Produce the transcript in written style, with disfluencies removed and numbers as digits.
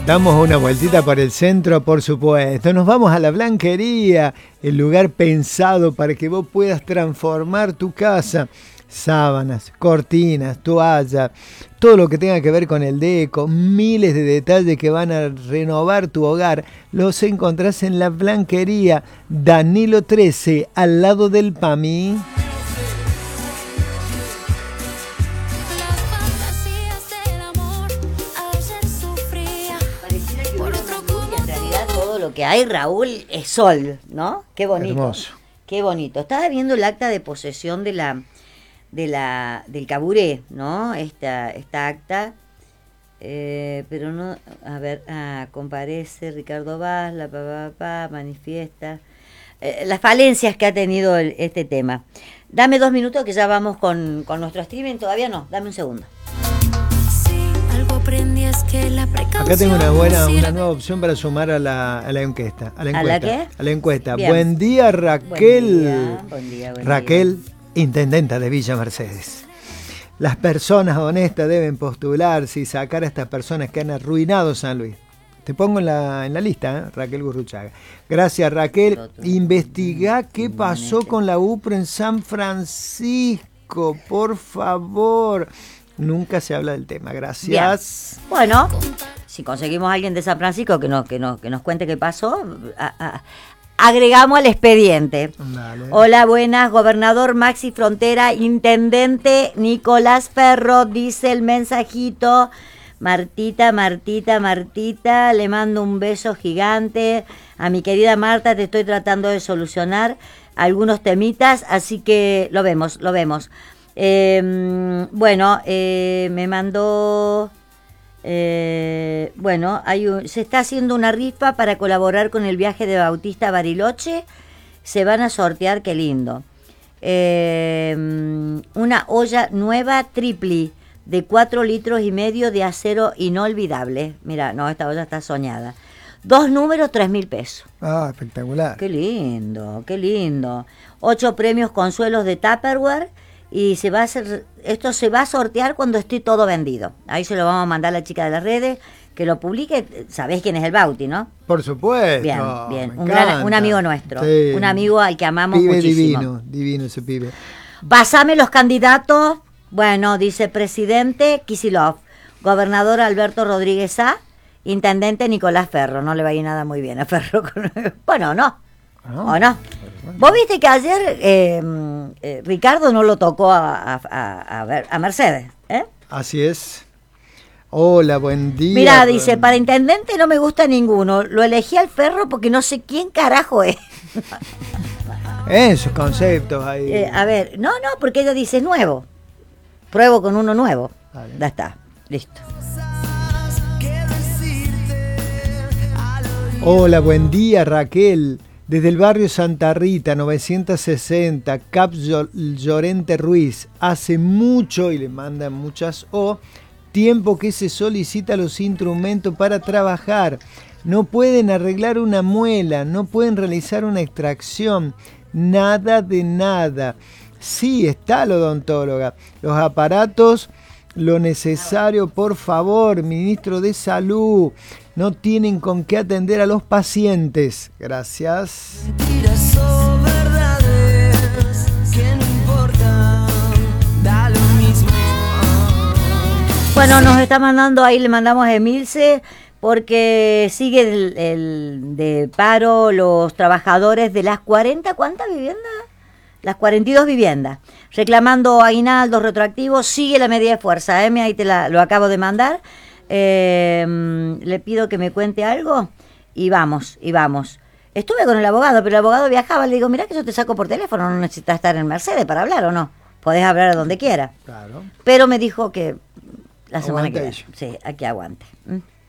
Damos una vueltita por el centro, por supuesto. Nos vamos a la Blanquería, el lugar pensado para que vos puedas transformar tu casa. Sábanas, cortinas, toallas, todo lo que tenga que ver con el deco, miles de detalles que van a renovar tu hogar, los encontrás en la Blanquería, Danilo 13, al lado del PAMI. Lo que hay, Raúl, es sol, ¿no? Qué bonito. Hermoso. Qué bonito. Estaba viendo el acta de posesión del Caburé, ¿no? Esta acta, pero no, a ver, comparece Ricardo Vaz, manifiesta las falencias que ha tenido este tema. Dame 2 minutos que ya vamos con nuestro streaming, todavía no, dame un segundo. Acá tengo una nueva opción para sumar a la encuesta. ¿A la qué? A la encuesta. Bien. Buen día, Raquel. Buen día. Raquel, intendenta de Villa Mercedes. Las personas honestas deben postularse y sacar a estas personas que han arruinado San Luis. Te pongo en la lista, Raquel Gurruchaga. Gracias, Raquel. Investigá qué pasó con la UPRO en San Francisco, por favor. Nunca se habla del tema, gracias. Bien. Bueno, si conseguimos a alguien de San Francisco que nos cuente qué pasó, agregamos al expediente. Dale. Hola, Hola, buenas, gobernador Maxi Frontera, intendente Nicolás Ferro, dice el mensajito. Martita, le mando un beso gigante. A mi querida Marta, te estoy tratando de solucionar algunos temitas, así que lo vemos. Me mandó, se está haciendo una rifa para colaborar con el viaje de Bautista a Bariloche, se van a sortear, qué lindo, una olla nueva tripli de 4,5 litros de acero inolvidable. Mira, no, esta olla está soñada. 2 números, 3.000 pesos. Ah, espectacular. Qué lindo. 8 premios consuelos de Tupperware. Y esto se va a sortear cuando esté todo vendido. Ahí se lo vamos a mandar a la chica de las redes, que lo publique. Sabés quién es el Bauti, ¿no? Por supuesto. Bien. Un amigo nuestro. Sí. Un amigo al que amamos pibe muchísimo. Divino ese pibe. Pasame los candidatos. Bueno, dice presidente Kicillof, gobernador Alberto Rodríguez A, intendente Nicolás Ferro. No le va a ir nada muy bien a Ferro. Bueno, no. ¿O no? Vos viste que ayer Ricardo no lo tocó a Mercedes, ¿eh? Así es. Hola, buen día. Mira, dice, para intendente no me gusta ninguno. Lo elegí al Ferro porque no sé quién carajo es. Esos conceptos ahí. A ver, no, porque ella dice nuevo. Pruebo con uno nuevo. Vale. Ya está, listo. Hola, buen día, Raquel. Desde el barrio Santa Rita, 960, Cap Llorente Ruiz. Hace mucho, y le mandan muchas tiempo que se solicita los instrumentos para trabajar. No pueden arreglar una muela, no pueden realizar una extracción, nada de nada. Sí, está la odontóloga. Los aparatos, lo necesario, por favor, ministro de Salud. No tienen con qué atender a los pacientes. Gracias. Mentiras o verdades que no importan, da lo mismo. Bueno, nos está mandando, ahí le mandamos a Emilce, porque sigue el de paro los trabajadores de las 40, ¿cuántas viviendas? Las 42 viviendas, reclamando aguinaldos retroactivos. Sigue la medida de fuerza, ahí lo acabo de mandar. Le pido que me cuente algo y vamos. Estuve con el abogado, pero el abogado viajaba. Le digo, mirá que yo te saco por teléfono, no necesitas estar en Mercedes para hablar, ¿o no? Podés hablar donde quiera. Claro. Pero me dijo que la semana que viene. Aguante. Sí, aquí aguante.